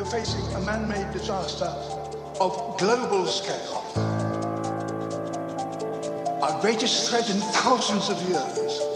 facing a man-made disaster of global scale. Our greatest threat in thousands of years.